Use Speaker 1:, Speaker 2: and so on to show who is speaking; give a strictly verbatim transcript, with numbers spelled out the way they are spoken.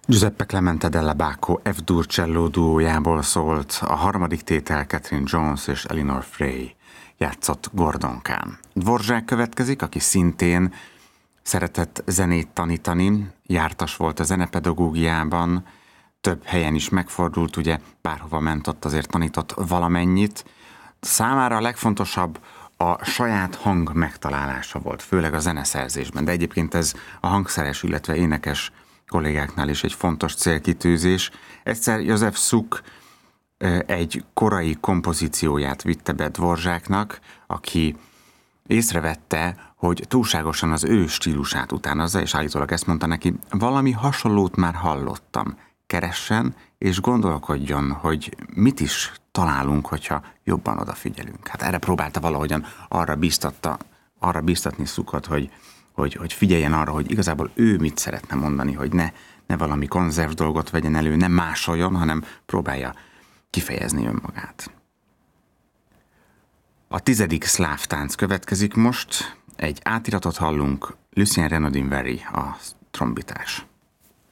Speaker 1: Giuseppe Clemente della Bacco F-dur cello duójából szólt, a harmadik tétel Catherine Jones és Eleanor Frey játszott Gordonkán. Dvorzsák következik, aki szintén szeretett zenét tanítani, jártas volt a zenepedagógiában, több helyen is megfordult, ugye bárhova ment, ott azért tanított valamennyit. Számára a legfontosabb a saját hang megtalálása volt, főleg a zeneszerzésben, de egyébként ez a hangszeres, illetve énekes kollégáknál is egy fontos célkitűzés. Egyszer József Suk egy korai kompozícióját vitte be Dvorzsáknak, aki észrevette, hogy túlságosan az ő stílusát utánozza, és állítólag ezt mondta neki, valami hasonlót már hallottam, keressen és gondolkodjon, hogy mit is találunk, hogyha jobban odafigyelünk. Hát erre próbálta valahogyan arra biztatta, arra biztatni Sukot, hogy, hogy, hogy figyeljen arra, hogy igazából ő mit szeretne mondani, hogy ne, ne valami konzerv dolgot vegyen elő, ne másoljon, hanem próbálja kifejezni önmagát. A tizedik szláv tánc következik most, egy átiratot hallunk, Lucien Renaudin-Very a trombitás.